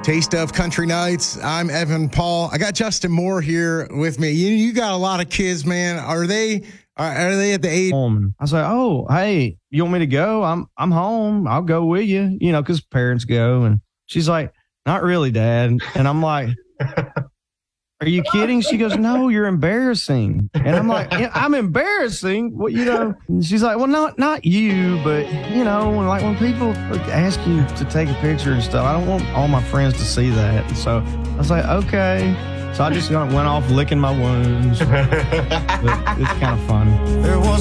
Taste of Country Nights. I'm Evan Paul. I got Justin Moore here with me. You got a lot of kids, man. Are they at the age? I was like, oh, hey, you want me to go? I'm home. I'll go with you, because parents go. And she's like, not really, Dad. And I'm like, are you kidding? She goes, no, you're embarrassing. And I'm like, yeah, I'm embarrassing? Well, And she's like, well, not you, but, when people ask you to take a picture and stuff, I don't want all my friends to see that. And so I was like, okay. So I just went off licking my wounds. But it's kind of funny. There was